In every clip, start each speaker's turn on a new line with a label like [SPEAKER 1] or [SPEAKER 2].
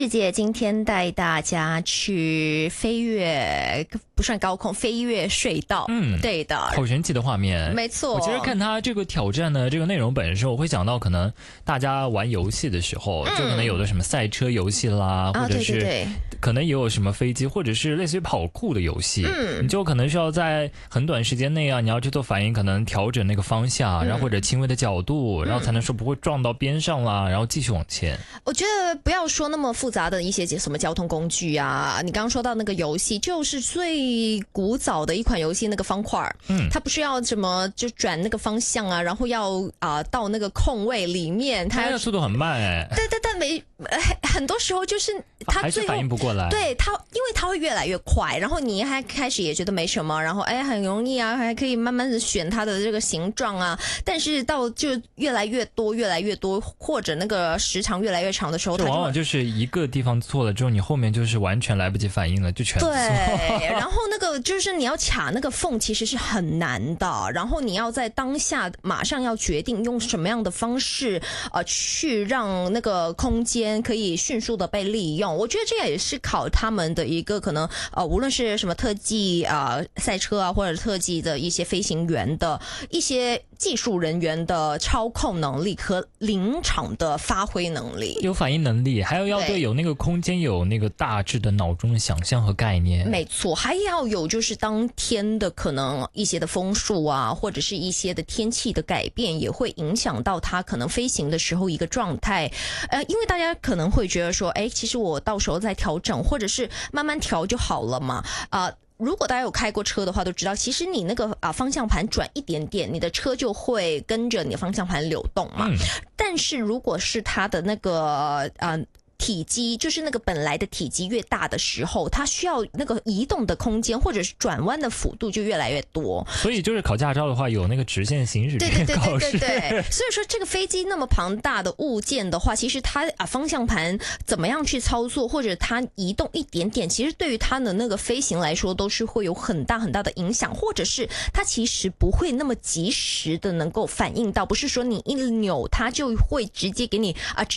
[SPEAKER 1] 世界今天带大家去飞越，不算高空，飞越隧道。对的，
[SPEAKER 2] 好神奇的画面。
[SPEAKER 1] 没错，
[SPEAKER 2] 我其实看他这个挑战的这个内容本身，我会想到可能大家玩游戏的时候，就可能有的什么赛车游戏啦，或者是可能也有什么飞机，或者是类似于跑酷的游戏。你就可能需要在很短时间内啊，你要去做反应，可能调整那个方向，然后或者轻微的角度，然后才能说不会撞到边上啦，然后继续往前。
[SPEAKER 1] 我觉得不要说那么复杂的一些什么交通工具啊，你刚刚说到那个游戏，就是最古早的一款游戏，那个方块，它不需要什么就转那个方向啊，然后要到那个空位里面，
[SPEAKER 2] 它速度很慢对，
[SPEAKER 1] 但很多时候就是它最后
[SPEAKER 2] 还是反应不过来，
[SPEAKER 1] 对它，因为它会越来越快，然后你还开始也觉得没什么，然后很容易啊，还可以慢慢的选它的这个形状啊，但是到就越来越多，或者那个时长越来越长的时候，它
[SPEAKER 2] 往往就是一个地方错了之后，你后面就是完全来不及反应了，就全错。
[SPEAKER 1] 对，然后那个就是你要卡那个缝，其实是很难的。然后你要在当下马上要决定用什么样的方式去让那个空间可以迅速的被利用。我觉得这也是考他们的一个可能无论是什么特技赛车啊，或者特技的一些飞行员的一些技术人员的操控能力和临场的发挥能力，
[SPEAKER 2] 有反应能力，还要对有那个空间有那个大致的脑中的想象和概念。
[SPEAKER 1] 没错，还要有就是当天的可能一些的风速啊，或者是一些的天气的改变，也会影响到它可能飞行的时候一个状态。因为大家可能会觉得说，其实我到时候再调整，或者是慢慢调就好了嘛。如果大家有开过车的话，都知道，其实你那个方向盘转一点点，你的车就会跟着你的方向盘流动嘛。但是如果是它的那个体积，就是那个本来的体积越大的时候，它需要那个移动的空间或者是转弯的幅度就越来越多。
[SPEAKER 2] 所以就是考驾照的话，有那个直线行驶这个考试。
[SPEAKER 1] 对。所以说这个飞机那么庞大的物件的话，其实它方向盘怎么样去操作，或者它移动一点点，其实对于它的那个飞行来说都是会有很大很大的影响，或者是它其实不会那么及时的能够反应到，不是说你一扭它就会直接给你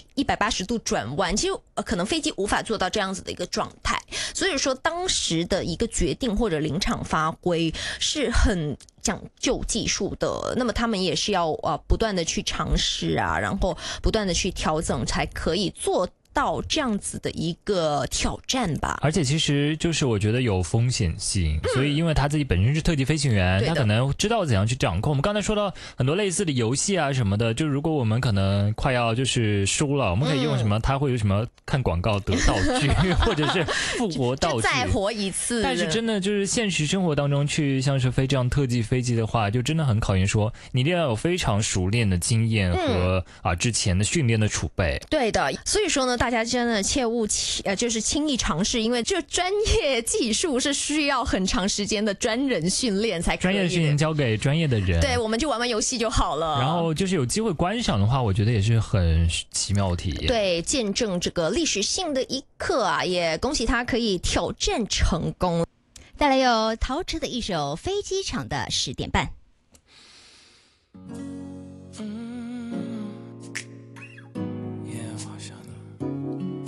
[SPEAKER 1] 180度转弯，其实可能飞机无法做到这样子的一个状态，所以说当时的一个决定或者临场发挥是很讲究技术的，那么他们也是要不断的去尝试啊，然后不断的去调整，才可以做到这样子的一个挑战吧。
[SPEAKER 2] 而且其实就是我觉得有风险性，所以因为他自己本身是特级飞行员，他可能知道怎样去掌控。我们刚才说到很多类似的游戏啊什么的，就如果我们可能快要就是输了，我们可以用什么，他会有什么看广告得道具或者是复活道具，
[SPEAKER 1] 再活一次。
[SPEAKER 2] 但是真的就是现实生活当中去像是飞这样特技飞机的话，就真的很考验说你一定要有非常熟练的经验和之前的训练的储备。
[SPEAKER 1] 对的，所以说呢，大家真的切勿就是轻易尝试，因为这专业技术是需要很长时间的专人训练才可以。
[SPEAKER 2] 专业的事情交给专业的人，
[SPEAKER 1] 对，我们就玩玩游戏就好了。
[SPEAKER 2] 然后就是有机会观赏的话，我觉得也是很奇妙的体验。
[SPEAKER 1] 对，见证这个历史性的一刻啊，也恭喜他可以挑战成功。带来有陶喆的一首《飞机场的10点半》。